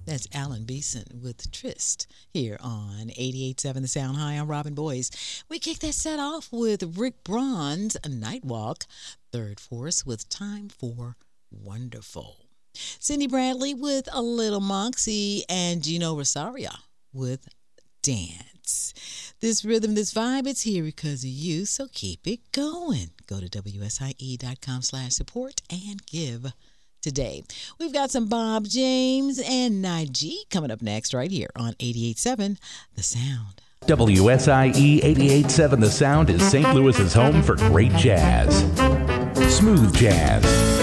That's Alan Beeson with Trist here on 88.7 The Sound. Hi, I'm Robin Boyce. We kick that set off with Rick Braun's Nightwalk, Third Force with Time for Wonderful. Cindy Bradley with A Little Moxie, and Gino Rosario with Dance. This rhythm, this vibe, it's here because of you, so keep it going. Go to WSIE.com/support and give today. We've got some Bob James and Nige coming up next right here on 88.7 The Sound. WSIE 88.7 The Sound is St. Louis's home for great jazz. Smooth jazz,